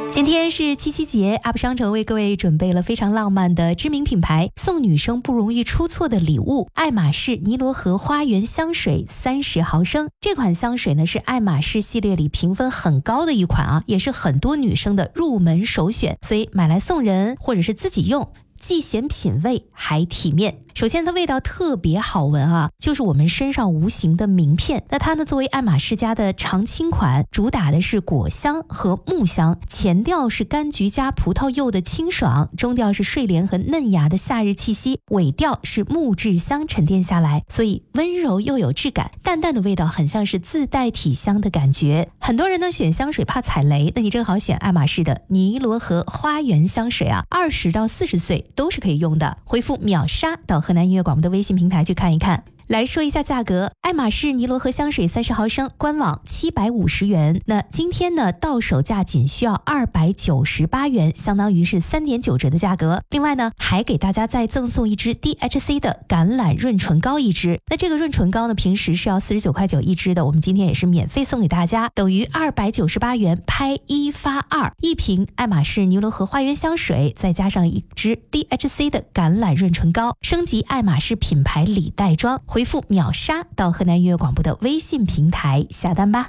今天是七夕节 ，UP 商城为各位准备了非常浪漫的知名品牌送女生不容易出错的礼物——爱马仕尼罗河花园香水30毫升。这款香水呢是爱马仕系列里评分很高的一款啊，也是很多女生的入门首选，所以买来送人或者是自己用，既显品味还体面。首先它味道特别好闻啊，就是我们身上无形的名片。那它呢作为爱马仕家的常青款，主打的是果香和木香，前调是柑橘加葡萄柚的清爽，中调是睡莲和嫩芽的夏日气息，尾调是木质香沉淀下来，所以温柔又有质感，淡淡的味道很像是自带体香的感觉。很多人呢选香水怕踩雷，那你正好选爱马仕的尼罗河花园香水啊，20到40岁都是可以用的。回复秒杀到河南音乐广播的微信平台去看一看。来说一下价格，爱马仕尼罗河香水30毫升，官网750元。那今天呢，到手价仅需要298元，相当于是3.9折的价格。另外呢，还给大家再赠送一支 DHC 的橄榄润唇膏一支。那这个润唇膏呢，平时是要49.9块一支的，我们今天也是免费送给大家，等于298元拍1发2，一瓶爱马仕尼罗河花园香水，再加上一支 DHC 的橄榄润唇膏，升级爱马仕品牌礼袋装。回复秒杀到河南音乐广播的微信平台下单吧。